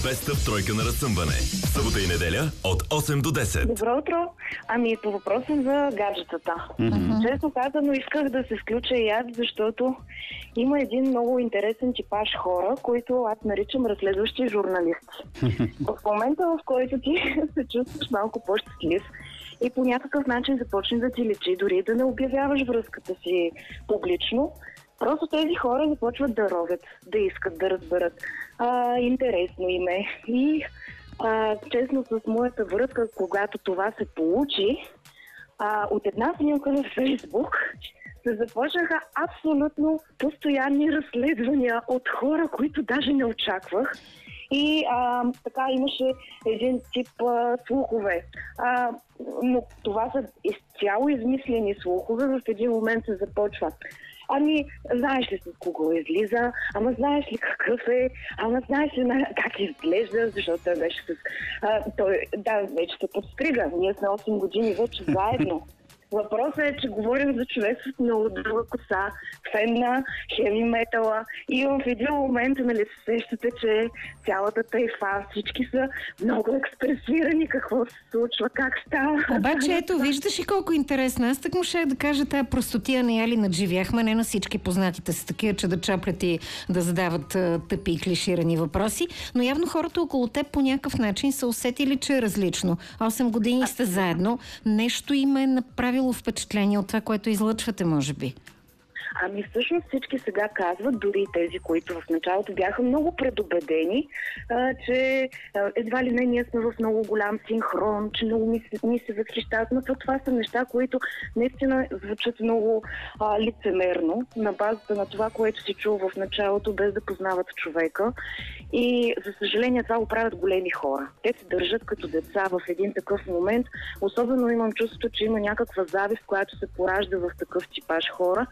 Беста в тройка на разсъмване. Събота и неделя от 8 до 10. Добро утро. По въпроса за гаджетата. Честно казано, исках да се включа и аз, защото има един много интересен типаж хора, които аз наричам разследващи журналисти. В момента, в който ти се чувстваш малко по-щастлив и по някакъв начин започне да ти личи, дори да не обявяваш връзката си публично, просто тези хора започват да ровят, да искат да разберат. Интересно им е. И честно, с моята връзка, когато това се получи, от една снимка в Фейсбук се започнаха абсолютно постоянни разследвания от хора, които даже не очаквах. И така имаше един тип слухове. Но това са изцяло измислени слухове. В един момент се започва. Знаеш ли с кого излиза? Знаеш ли какъв е? Знаеш ли как изглежда? Защото той беше вече се подстрига. Ние сме 8 години вече заедно. Въпросът е, че говорим за човек с много дълга коса, фен на хеви метала и в един момент, се сещате, че цялата тайфа, всички са много експресирани, какво се случва, как става. Обаче ето, виждаш ли колко интересно. Аз так му щях да кажа, тая простотия не я ли надживяхме, не на всички познатите са такива, че да чаплят и да задават тъпи и клиширани въпроси, но явно хората около теб по някакъв начин са усетили, че е различно. 8 години сте заедно, нещо им е направило впечатление от това, което излъчвате, може би. Всъщност всички сега казват, дори тези, които в началото бяха много предубедени, че едва ли не ние сме в много голям синхрон, че много ни се възхищават, но това са неща, които наистина звучат много лицемерно, на базата на това, което си чул в началото, без да познават човека. И за съжаление това го правят големи хора. Те се държат като деца в един такъв момент. Особено имам чувството, че има някаква завист, която се поражда в такъв типаж хора.